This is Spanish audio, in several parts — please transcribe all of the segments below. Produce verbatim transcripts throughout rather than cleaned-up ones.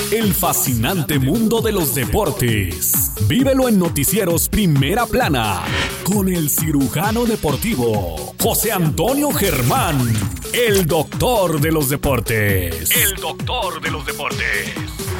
El fascinante mundo de los deportes. Vívelo en Noticieros Primera Plana con el cirujano deportivo José Antonio Germán, el doctor de los deportes. El doctor de los deportes.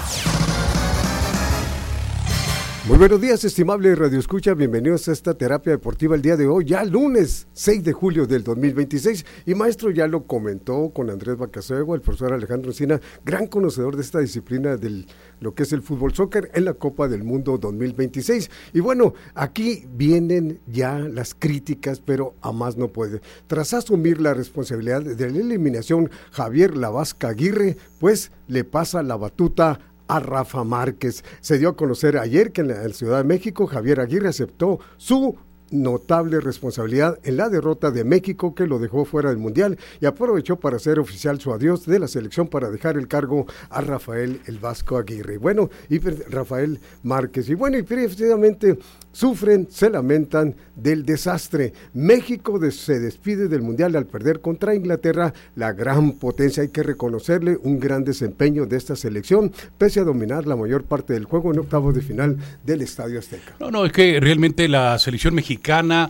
Muy buenos días, estimable Radio Escucha, bienvenidos a esta terapia deportiva el día de hoy, ya lunes seis de julio del dos mil veintiséis, y maestro ya lo comentó con Andrés Bacasuego, el profesor Alejandro Encina, gran conocedor de esta disciplina de lo que es el fútbol soccer en la Copa del Mundo dos mil veintiséis, y bueno, aquí vienen ya las críticas, pero a más no puede. Tras asumir la responsabilidad de la eliminación, Javier La Vasca Aguirre, pues le pasa la batuta a Rafa Márquez. Se dio a conocer ayer que en la Ciudad de México Javier Aguirre aceptó su notable responsabilidad en la derrota de México que lo dejó fuera del Mundial y aprovechó para hacer oficial su adiós de la selección para dejar el cargo a Rafael el Vasco Aguirre. Bueno, y Rafael Márquez. Y bueno, y precisamente sufren, se lamentan del desastre. México de, se despide del Mundial al perder contra Inglaterra, la gran potencia. Hay que reconocerle un gran desempeño de esta selección, pese a dominar la mayor parte del juego en octavos de final del Estadio Azteca. No, no, es que realmente la selección mexicana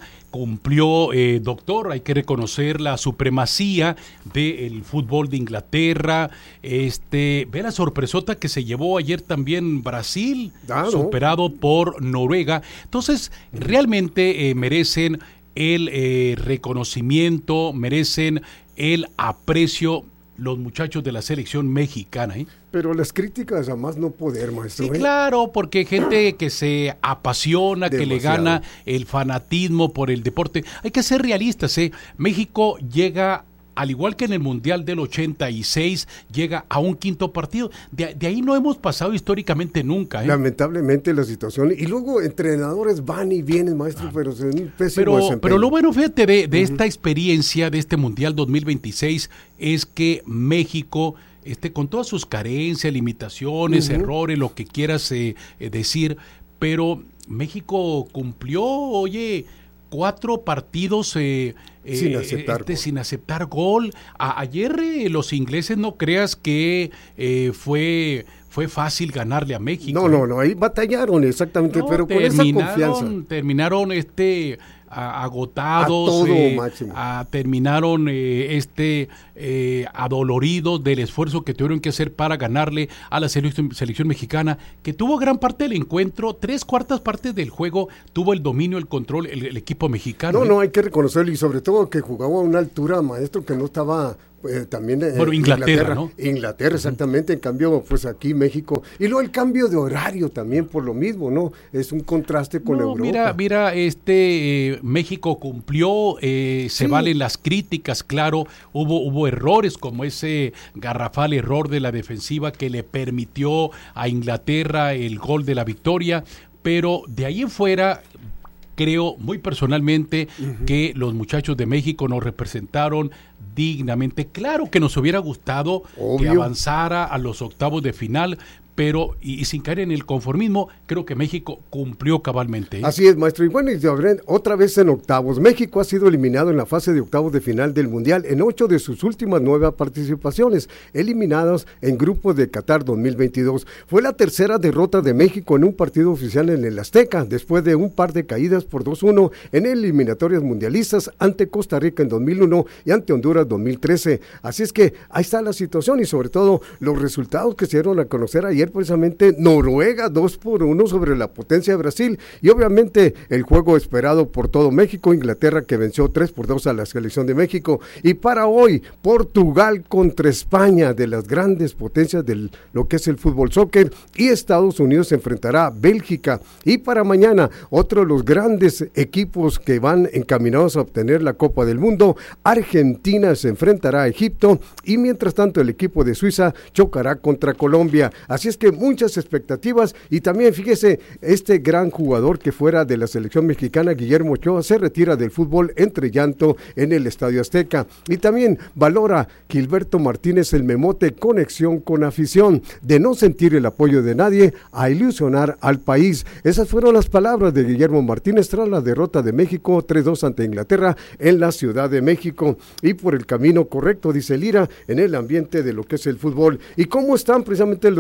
cumplió, eh, doctor, hay que reconocer la supremacía del fútbol de Inglaterra. Este, ve la sorpresota que se llevó ayer también Brasil, claro, superado por Noruega. Entonces, realmente eh, merecen el eh, reconocimiento, merecen el aprecio los muchachos de la selección mexicana, ¿eh? Pero las críticas a más no poder, maestro. Sí, ¿eh? claro, porque hay gente que se apasiona, Demasiado. Que le gana el fanatismo por el deporte. Hay que ser realistas, ¿eh? México llega, al igual que en el Mundial del ochenta y seis, llega a un quinto partido. De, de ahí no hemos pasado históricamente nunca, ¿eh? Lamentablemente la situación. Y luego entrenadores van y vienen, maestro, ah. pero es un pésimo pero, desempeño. Pero lo bueno, fíjate, de, de uh-huh. esta experiencia, de este Mundial dos mil veintiséis, es que México, este, con todas sus carencias, limitaciones, uh-huh. errores, lo que quieras eh, eh, decir, pero México cumplió, oye, cuatro partidos eh, sin, eh, aceptar este, sin aceptar gol. A, ayer eh, los ingleses, no creas que eh, fue fue fácil ganarle a México. No, no, no, ahí batallaron exactamente, no, pero con esa confianza. Terminaron este a, agotados, a todo eh, máximo. A, terminaron eh, este eh, adoloridos del esfuerzo que tuvieron que hacer para ganarle a la selección, selección mexicana, que tuvo gran parte del encuentro, tres cuartas partes del juego, tuvo el dominio, el control, el, el equipo mexicano. No, ¿eh? no, hay que reconocerlo, y sobre todo que jugaba a una altura, maestro, que no estaba... Eh, también eh, bueno, Inglaterra, Inglaterra, ¿no? Inglaterra, exactamente, en cambio, pues aquí México, y luego el cambio de horario también por lo mismo, ¿no? Es un contraste con no, Europa. Mira, mira, este eh, México cumplió, eh, se sí. valen las críticas, claro, hubo, hubo errores como ese garrafal error de la defensiva que le permitió a Inglaterra el gol de la victoria, pero de ahí en fuera, creo muy personalmente uh-huh. que los muchachos de México nos representaron dignamente. Claro que nos hubiera gustado Obvio. que avanzara a los octavos de final, pero, y, y sin caer en el conformismo, creo que México cumplió cabalmente. ¿eh? Así es, maestro. Y bueno, y otra vez en octavos. México ha sido eliminado en la fase de octavos de final del Mundial en ocho de sus últimas nueve participaciones, eliminados en grupos de Qatar dos mil veintidós. Fue la tercera derrota de México en un partido oficial en el Azteca, después de un par de caídas por dos uno en eliminatorias mundialistas ante Costa Rica en dos mil uno y ante Honduras dos mil trece. Así es que ahí está la situación y sobre todo los resultados que se dieron a conocer ayer, precisamente Noruega dos por uno sobre la potencia de Brasil, y obviamente el juego esperado por todo México, Inglaterra que venció tres por dos a la selección de México, y para hoy Portugal contra España, de las grandes potencias de lo que es el fútbol soccer, y Estados Unidos se enfrentará a Bélgica, y para mañana otro de los grandes equipos que van encaminados a obtener la Copa del Mundo, Argentina se enfrentará a Egipto, y mientras tanto el equipo de Suiza chocará contra Colombia. Así es que muchas expectativas, y también fíjese, este gran jugador que fuera de la selección mexicana, Guillermo Ochoa, se retira del fútbol entre llanto en el Estadio Azteca, y también valora Gilberto Martínez el memote conexión con afición, de no sentir el apoyo de nadie a ilusionar al país. Esas fueron las palabras de Guillermo Martínez tras la derrota de México tres dos ante Inglaterra en la Ciudad de México, y por el camino correcto, dice Lira, en el ambiente de lo que es el fútbol. ¿Y cómo están precisamente los goleadores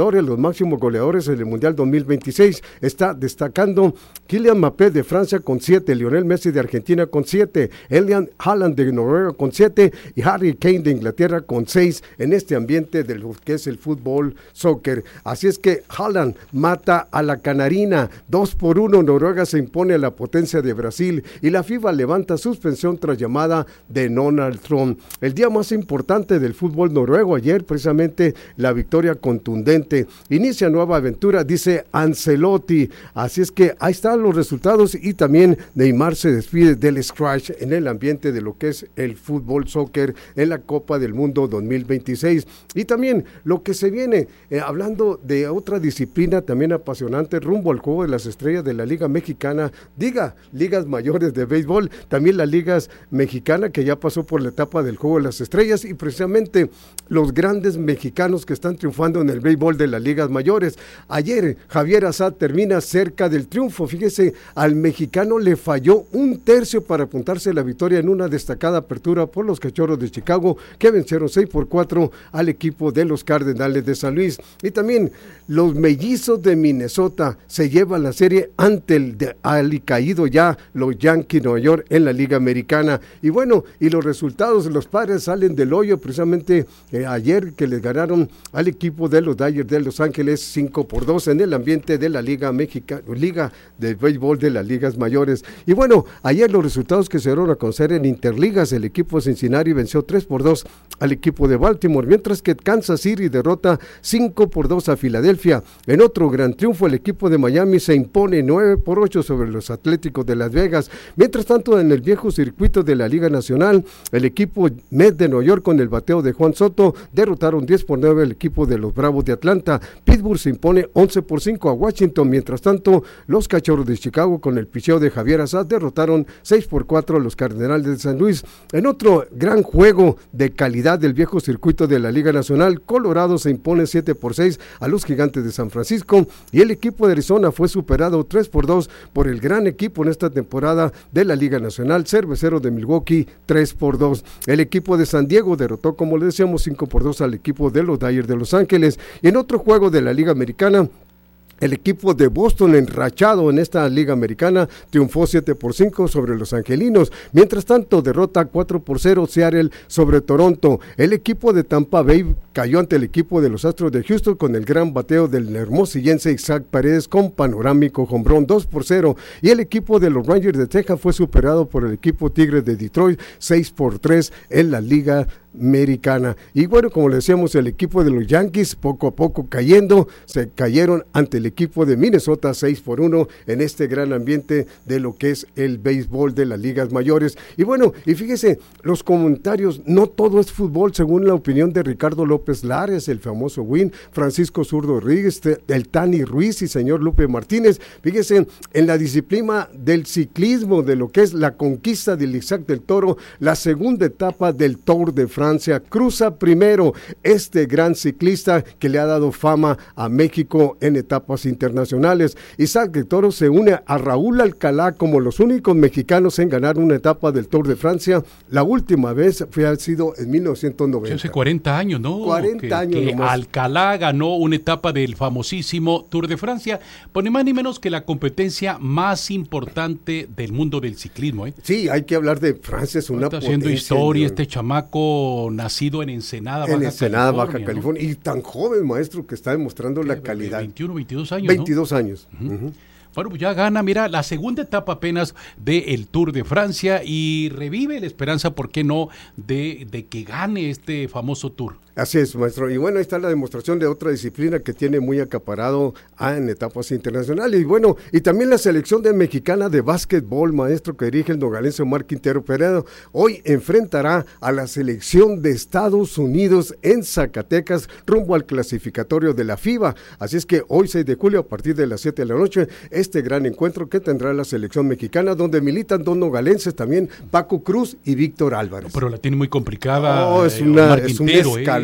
goleadores, los máximos goleadores en el Mundial dos mil veintiséis. Está destacando Kylian Mbappé de Francia con siete, Lionel Messi de Argentina con siete, Erling Haaland de Noruega con siete y Harry Kane de Inglaterra con seis en este ambiente de lo que es el fútbol soccer. Así es que Haaland mata a la canarina, dos por uno, Noruega se impone a la potencia de Brasil y la FIFA levanta suspensión tras llamada de Donald Trump. El día más importante del fútbol noruego ayer, precisamente la victoria contundente. Inicia nueva aventura, dice Ancelotti. Así es que ahí están los resultados y también Neymar se despide del scratch en el ambiente de lo que es el fútbol soccer en la Copa del Mundo dos mil veintiséis. Y también lo que se viene, eh, hablando de otra disciplina también apasionante, rumbo al Juego de las Estrellas de la Liga Mexicana, diga, ligas mayores de béisbol, también las ligas mexicanas que ya pasó por la etapa del Juego de las Estrellas y precisamente los grandes mexicanos que están triunfando en el béisbol de las ligas mayores. Ayer Javier Assad termina cerca del triunfo, fíjese, al mexicano le falló un tercio para apuntarse la victoria en una destacada apertura por los Cachorros de Chicago que vencieron seis por cuatro al equipo de los Cardenales de San Luis. Y también los Mellizos de Minnesota se llevan la serie ante el de alicaído ya los Yankees de Nueva York en la Liga Americana. Y bueno, y los resultados, los Padres salen del hoyo precisamente eh, ayer que les ganaron al equipo de los Dodgers de Los Ángeles cinco por dos en el ambiente de la Liga Mexicana, Liga de Béisbol de las Ligas Mayores. Y bueno, ayer los resultados que se dieron a conocer en Interligas, el equipo de Cincinnati venció tres por dos al equipo de Baltimore, mientras que Kansas City derrota cinco por dos a Filadelfia. En otro gran triunfo, el equipo de Miami se impone nueve por ocho sobre los Atléticos de Las Vegas. Mientras tanto, en el viejo circuito de la Liga Nacional, el equipo Mets de Nueva York con el bateo de Juan Soto derrotaron diez por nueve al equipo de los Bravos de Atlanta. Pittsburgh se impone once por cinco a Washington. Mientras tanto, los Cachorros de Chicago con el picheo de Javier Assad derrotaron seis por cuatro a los Cardenales de San Luis. En otro gran juego de calidad del viejo circuito de la Liga Nacional, Colorado se impone siete por seis a los Gigantes de San Francisco y el equipo de Arizona fue superado tres por dos por el gran equipo en esta temporada de la Liga Nacional, Cerveceros de Milwaukee tres por dos. El equipo de San Diego derrotó, como le decíamos, cinco por dos al equipo de los Dodgers de Los Ángeles. Y en otro juego de la Liga Americana, el equipo de Boston, enrachado en esta Liga Americana, triunfó siete por cinco sobre los angelinos. Mientras tanto, derrota cuatro por cero Seattle sobre Toronto. El equipo de Tampa Bay cayó ante el equipo de los Astros de Houston con el gran bateo del hermosillense Isaac Paredes con panorámico jonrón dos por cero. Y el equipo de los Rangers de Texas fue superado por el equipo Tigres de Detroit seis por tres en la Liga Americana. Y bueno, como le decíamos, el equipo de los Yankees poco a poco cayendo, se cayeron ante el equipo de Minnesota seis por uno en este gran ambiente de lo que es el béisbol de las ligas mayores. Y bueno, y fíjese, los comentarios, no todo es fútbol, según la opinión de Ricardo López Lares, el famoso Win, Francisco Zurdo Rodríguez, el Tani Ruiz y señor Lupe Martínez. Fíjese, en la disciplina del ciclismo, de lo que es la conquista del Isaac del Toro, la segunda etapa del Tour de Francia, cruza primero este gran ciclista que le ha dado fama a México en etapas internacionales. Isaac del Toro se une a Raúl Alcalá como los únicos mexicanos en ganar una etapa del Tour de Francia. La última vez fue ha sido en mil novecientos noventa. Hace cuarenta años, ¿no? cuarenta que, años que nomás. Alcalá ganó una etapa del famosísimo Tour de Francia, por ni más ni menos que la competencia más importante del mundo del ciclismo, ¿eh? Sí, hay que hablar de Francia, es una Está potencia. haciendo historia ¿no? este chamaco nacido en Ensenada, en Baja Ensenada, California, Baja California, ¿no? Y tan joven, maestro, que está demostrando la calidad. veintiuno, veintidós años, veintidós ¿no? años. Uh-huh. Uh-huh. Bueno, pues ya gana, mira, la segunda etapa apenas del Tour de Francia y revive la esperanza, ¿por qué no?, de, de que gane este famoso Tour. Así es, maestro. Y bueno, ahí está la demostración de otra disciplina que tiene muy acaparado ah, en etapas internacionales. Y bueno, y también la selección de mexicana de básquetbol, maestro, que dirige el nogalense Omar Quintero Peredo, hoy enfrentará a la selección de Estados Unidos en Zacatecas rumbo al clasificatorio de la FIBA. Así es que hoy, seis de julio, a partir de las siete de la noche, este gran encuentro que tendrá la selección mexicana, donde militan dos nogalenses también, Paco Cruz y Víctor Álvarez. Pero la tiene muy complicada. Oh, es, eh, una, Omar es un Quintero, escalón. Eh.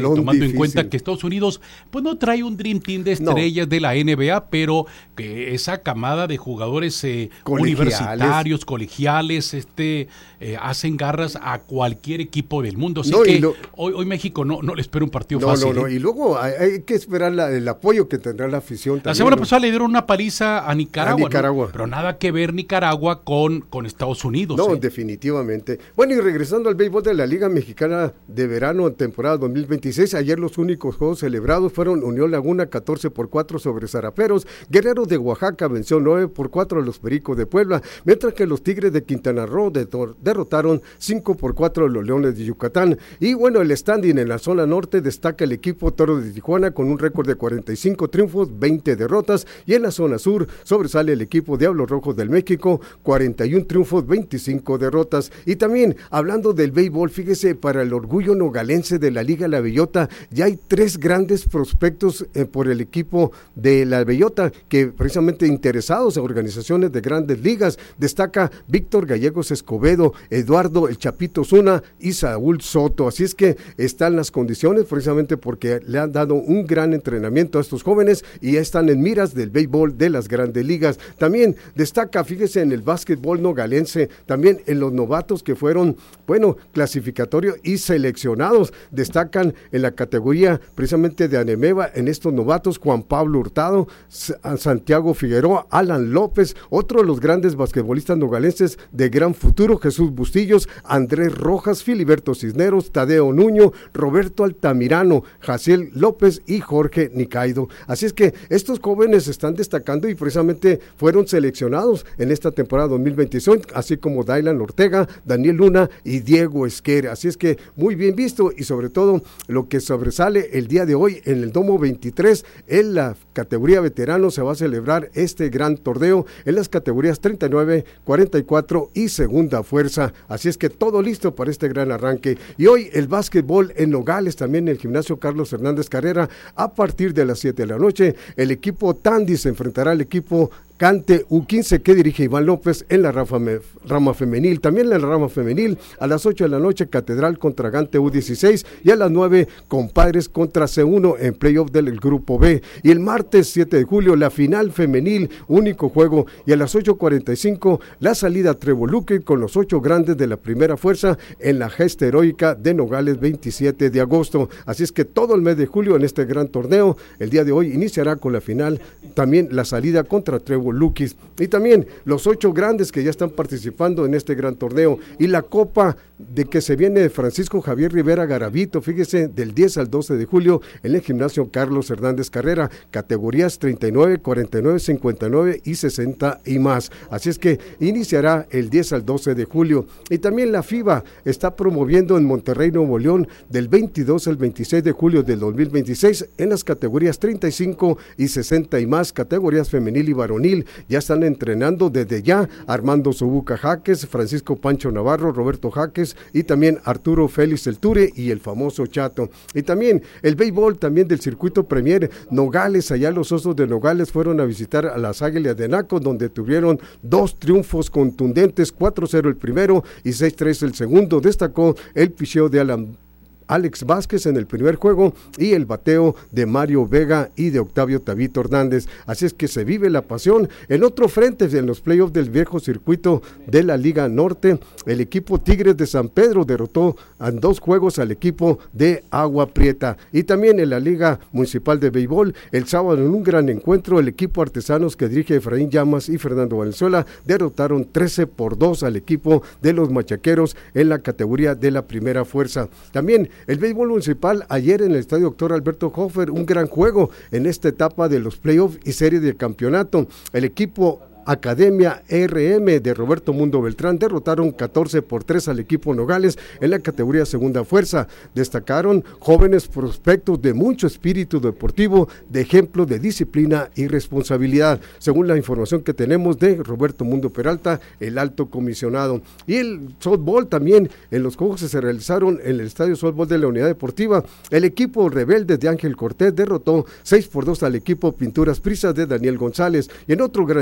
tomando difícil. en cuenta que Estados Unidos pues no trae un Dream Team de estrellas no. de la N B A, pero que esa camada de jugadores eh, universitarios, colegiales, este eh, hacen garras a cualquier equipo del mundo. Así no, que lo, hoy, hoy México no, no le espera un partido no, fácil. No, no, ¿eh? y luego hay, hay que esperar la, el apoyo que tendrá la afición también. La semana ¿no? pasada le dieron una paliza a Nicaragua, a Nicaragua. ¿no? Pero nada que ver Nicaragua con, con Estados Unidos. No, ¿eh? definitivamente. Bueno, y regresando al béisbol de la Liga Mexicana de Verano en temporada dos mil veintiséis, ayer los únicos juegos celebrados fueron Unión Laguna catorce por cuatro sobre Zaraperos, Guerreros de Oaxaca venció nueve por cuatro a los Pericos de Puebla, mientras que los Tigres de Quintana Roo de derrotaron cinco por cuatro a los Leones de Yucatán. Y bueno, el standing en la zona norte destaca el equipo Toro de Tijuana con un récord de cuarenta y cinco triunfos, veinte derrotas, y en la zona sur sobresale el equipo Diablos Rojos del México, cuarenta y uno triunfos, veinticinco derrotas. Y también, hablando del béisbol, fíjese, para el orgullo nogalense de la Liga La Bellota, ya hay tres grandes prospectos eh, por el equipo de La Bellota, que precisamente interesados a organizaciones de grandes ligas. Destaca Víctor Gallegos Escobedo, Eduardo El Chapito Zuna y Saúl Soto. Así es que están las condiciones, precisamente porque le han dado un gran entrenamiento a estos jóvenes y ya están en miras del béisbol de las grandes ligas. También destaca, fíjese, en el básquetbol nogalense, también en los novatos que fueron, bueno, clasificatorios y seleccionados. Destacan en la categoría precisamente de Anemeva, en estos novatos, Juan Pablo Hurtado, Santiago Figueroa, Alan López, otro de los grandes basquetbolistas nogalenses de gran futuro, Jesús Bustillos, Andrés Rojas, Filiberto Cisneros, Tadeo Nuño, Roberto Altamirano, Jaciel López y Jorge Nicaido. Así es que estos jóvenes están destacando y precisamente fueron seleccionados en esta temporada dos mil veintiséis, así como Dailan Ortega, Daniel Luna y Diego Esquer. Así es que muy bien visto, y sobre todo lo que sobresale el día de hoy en el Domo veintitrés, en la categoría veterano se va a celebrar este gran torneo en las categorías treinta y nueve, cuarenta y cuatro y segunda fuerza. Así es que todo listo para este gran arranque. Y hoy el básquetbol en Nogales, también en el gimnasio Carlos Hernández Carrera, a partir de las siete de la noche, el equipo Tandy se enfrentará al equipo Cante U quince que dirige Iván López en la rama, rama femenil. También en la rama femenil, a las ocho de la noche, Catedral contra Gante U dieciséis, y a las nueve, Compadres contra C uno en playoff del grupo B. Y el martes siete de julio, la final femenil, único juego, y a las ocho cuarenta y cinco, la salida Treboluque con los ocho grandes de la primera fuerza en la gesta heroica de Nogales, veintisiete de agosto. Así es que todo el mes de julio en este gran torneo, el día de hoy iniciará con la final, también la salida contra Treboluque. Luquis, y también los ocho grandes que ya están participando en este gran torneo, y la copa de que se viene de Francisco Javier Rivera Garavito, fíjese, del diez al doce de julio en el gimnasio Carlos Hernández Carrera, categorías treinta y nueve, cuarenta y nueve, cincuenta y nueve y sesenta y más. Así es que iniciará el diez al doce de julio. Y también la FIBA está promoviendo en Monterrey, Nuevo León, del veintidós al veintiséis de julio del dos mil veintiséis en las categorías treinta y cinco y sesenta y más, categorías femenil y varonil. Ya están entrenando desde ya Armando Sobuca Jaques, Francisco Pancho Navarro, Roberto Jaques y también Arturo Félix El Ture y el famoso Chato. Y también el béisbol también del circuito Premier Nogales, allá los Osos de Nogales fueron a visitar a las Águilas de Naco, donde tuvieron dos triunfos contundentes, cuatro cero el primero y seis tres el segundo. Destacó el picheo de Alan Alex Vázquez en el primer juego y el bateo de Mario Vega y de Octavio Tabito Hernández. Así es que se vive la pasión. En otro frente, en los playoffs del viejo circuito de la Liga Norte, el equipo Tigres de San Pedro derrotó en dos juegos al equipo de Agua Prieta. Y también en la Liga Municipal de Béisbol, el sábado en un gran encuentro, el equipo Artesanos que dirige Efraín Llamas y Fernando Valenzuela derrotaron trece por dos al equipo de los Machaqueros en la categoría de la primera fuerza. También el béisbol municipal ayer en el estadio Doctor Alberto Hofer, un gran juego en esta etapa de los playoffs y serie de campeonato. El equipo Academia R M de Roberto Mundo Beltrán derrotaron catorce por tres al equipo Nogales en la categoría segunda fuerza. Destacaron jóvenes prospectos de mucho espíritu deportivo, de ejemplo de disciplina y responsabilidad, según la información que tenemos de Roberto Mundo Peralta, el alto comisionado. Y el softball también, en los juegos que se realizaron en el estadio softball de la Unidad Deportiva, el equipo Rebeldes de Ángel Cortés derrotó seis por dos al equipo Pinturas Prisas de Daniel González. Y en otro gran encuentro,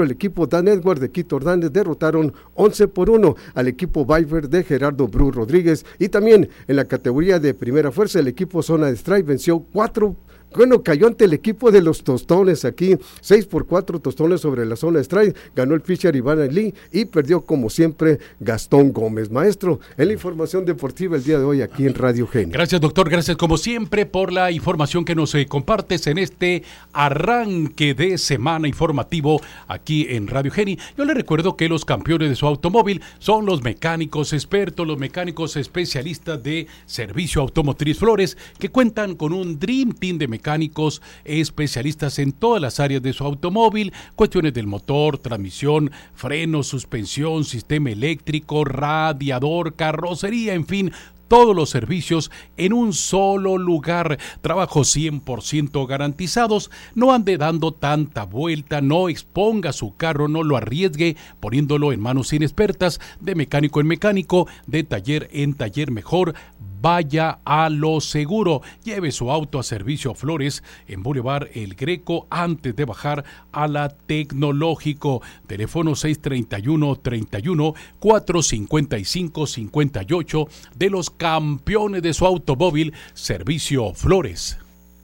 cuatro, el equipo Dan Edward de Quito Hernández derrotaron once por uno al equipo Viper de Gerardo Bru Rodríguez. Y también en la categoría de primera fuerza, el equipo Zona de Strike venció cuatro. Bueno, cayó ante el equipo de los Tostones aquí, seis por cuatro Tostones sobre la Zona de Strike, ganó el pitcher Iván Lee y perdió como siempre Gastón Gómez. Maestro, en la información deportiva el día de hoy aquí en Radio Geni. Gracias, doctor, gracias como siempre por la información que nos eh, compartes en este arranque de semana informativo aquí en Radio Geni. Yo le recuerdo que los campeones de su automóvil son los mecánicos expertos, los mecánicos especialistas de Servicio Automotriz Flores, que cuentan con un Dream Team de mecánicos mecánicos especialistas en todas las áreas de su automóvil, cuestiones del motor, transmisión, freno, suspensión, sistema eléctrico, radiador, carrocería, en fin, todos los servicios en un solo lugar, trabajos cien por ciento garantizados. No ande dando tanta vuelta, no exponga su carro, no lo arriesgue poniéndolo en manos inexpertas, de mecánico en mecánico, de taller en taller mejor. Vaya a lo seguro, lleve su auto a Servicio Flores en Boulevard El Greco antes de bajar a la Tecnológico. Teléfono seis treinta y uno, treinta y uno, cuatrocientos cincuenta y cinco, cincuenta y ocho de los campeones de su automóvil, Servicio Flores.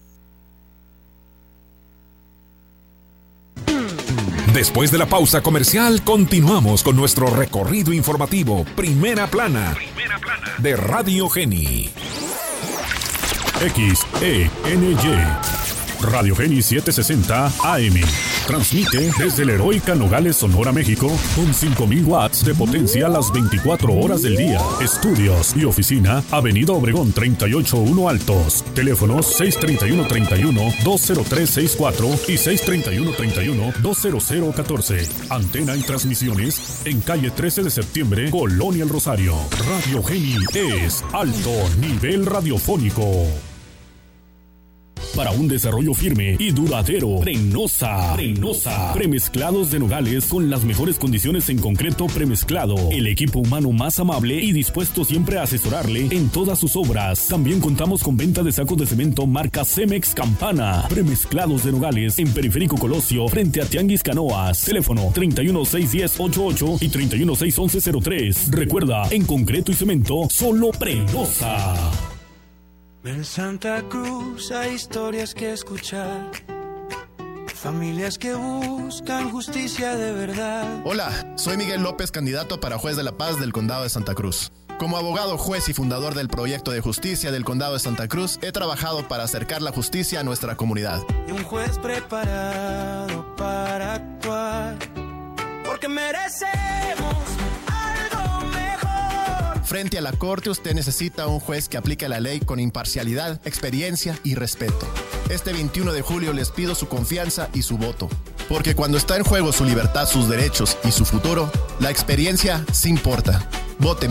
Después de la pausa comercial, continuamos con nuestro recorrido informativo Primera Plana, Primera Plana. De Radio Geni. X E N Y Radio Geni setecientos sesenta A M. Transmite desde la heroica Nogales, Sonora, México, con cinco mil watts de potencia las veinticuatro horas del día. Estudios y oficina, Avenida Obregón treinta y ocho uno Altos. Teléfonos seis treinta y uno, treinta y uno, dos cero tres sesenta y cuatro y seis treinta y uno, treinta y uno, dos cero cero catorce. Antena y transmisiones en calle trece de septiembre, Colonia El Rosario. Radio Geni es alto nivel radiofónico. Para un desarrollo firme y duradero, Prenosa. Prenosa. Premezclados de nogales con las mejores condiciones en concreto premezclado. El equipo humano más amable y dispuesto siempre a asesorarle en todas sus obras. También contamos con venta de sacos de cemento marca Cemex Campana. Premezclados de nogales en Periférico Colosio frente a Tianguis Canoas. Teléfono treinta y uno, seiscientos diez, ochenta y ocho y treinta y uno, seiscientos once, cero tres. Recuerda, en concreto y cemento, solo Prenosa. En Santa Cruz hay historias que escuchar, familias que buscan justicia de verdad. Hola, soy Miguel López, candidato para juez de la paz del Condado de Santa Cruz. Como abogado, juez y fundador del proyecto de justicia del Condado de Santa Cruz, he trabajado para acercar la justicia a nuestra comunidad. Y un juez preparado para actuar, porque merecemos Frente a la corte, usted necesita un juez que aplique la ley con imparcialidad, experiencia y respeto. Este veintiuno de julio les pido su confianza y su voto. Porque cuando está en juego su libertad, sus derechos y su futuro, la experiencia sí importa. Vote